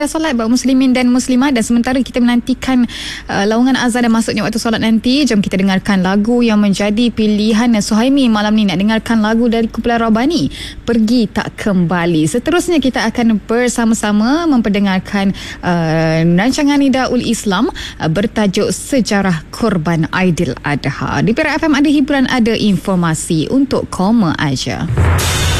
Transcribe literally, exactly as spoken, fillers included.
solat buat muslimin dan muslimat, dan sementara kita menantikan uh, laungan azan dan masuknya waktu solat nanti, jom kita dengarkan lagu yang menjadi pilihan Suhaimi malam ni. Nak dengarkan lagu dari kumpulan Rabbani, Pergi Tak Kembali. Seterusnya kita akan bersama-sama memperdengarkan uh, rancangan Nidaul Islam uh, bertajuk Sejarah Korban Aidil Adha. Di Perak F M ada hiburan, ada informasi untuk koma aja.